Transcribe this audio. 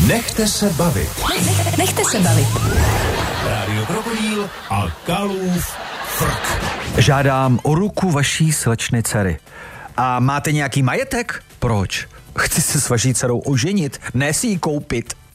Nechte se bavit. Nechte se bavit. Rádio Krokodýl a Kalův frk. Žádám o ruku vaší slečny dcery. A máte nějaký majetek? Proč? Chci se s vaší dcerou oženit, ne si ji koupit.